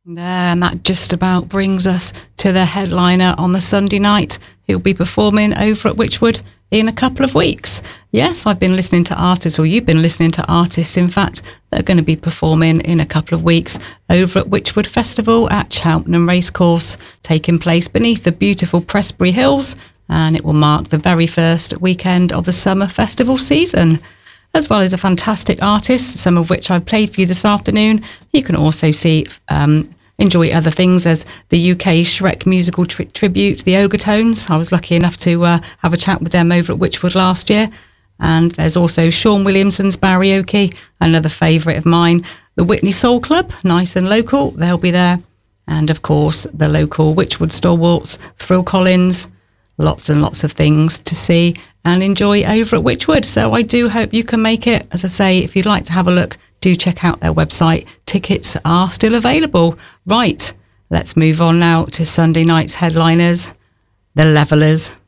There, and that just about brings us to the headliner on the Sunday night, who'll be performing over at Wychwood in a couple of weeks. Yes, I've been listening to artists, or you've been listening to artists, in fact, that are going to be performing in a couple of weeks over at Wychwood Festival at Cheltenham Racecourse, taking place beneath the beautiful Prestbury Hills, and it will mark the very first weekend of the summer festival season. As well as a fantastic artist, some of which I've played for you this afternoon. You can also enjoy other things as the UK Shrek musical tribute, the Ogre-Tones. I was lucky enough to have a chat with them over at Wychwood last year. And there's also Sean Williamson's Barioki, another favourite of mine. The Whitney Soul Club, nice and local, they'll be there. And of course, the local Wychwood stalwarts, Phil Collins. Lots and lots of things to see and enjoy over at Wychwood. So I do hope you can make it. As I say, if you'd like to have a look, do check out their website. Tickets are still available. Right, let's move on now to Sunday night's headliners, the Levellers.